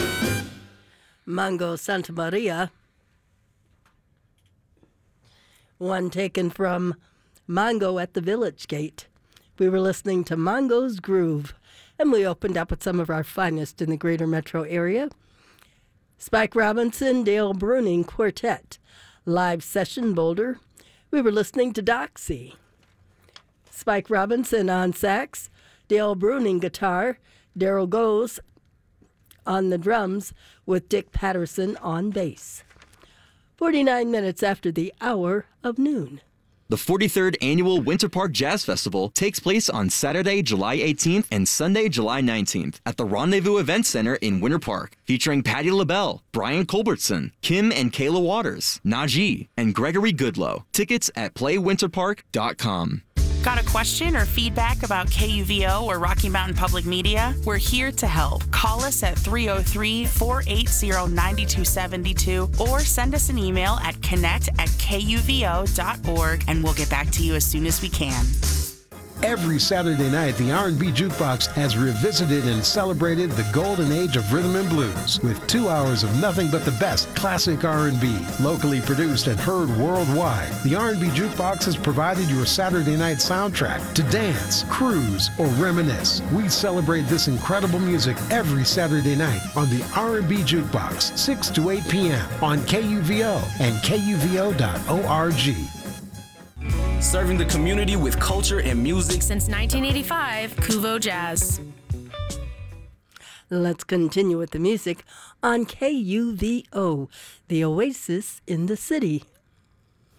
Mango Santa Maria. One taken from Mango at the Village Gate. We were listening to Mongo's Groove, and we opened up with some of our finest in the greater metro area. Spike Robinson, Dale Bruning Quartet, live session Boulder. We were listening to Doxy. Spike Robinson on sax, Dale Bruning guitar, Daryl Goes on the drums with Dick Patterson on bass. 49 minutes after the hour of noon. The 43rd Annual Winter Park Jazz Festival takes place on Saturday, July 18th and Sunday, July 19th at the Rendezvous Event Center in Winter Park, featuring Patti LaBelle, Brian Culbertson, Kim and Kayla Waters, Najee, and Gregory Goodlow. Tickets at playwinterpark.com. Got a question or feedback about KUVO or Rocky Mountain Public Media? We're here to help. Call us at 303-480-9272 or send us an email at connect@kuvo.org and we'll get back to you as soon as we can. Every Saturday night, the R&B Jukebox has revisited and celebrated the golden age of rhythm and blues with 2 hours of nothing but the best classic R&B, locally produced and heard worldwide. The R&B Jukebox has provided your Saturday night soundtrack to dance, cruise, or reminisce. We celebrate this incredible music every Saturday night on the R&B Jukebox, 6 to 8 p.m. on KUVO and KUVO.org. Serving the community with culture and music since 1985, Kuvo Jazz. Let's continue with the music on KUVO, the oasis in the city.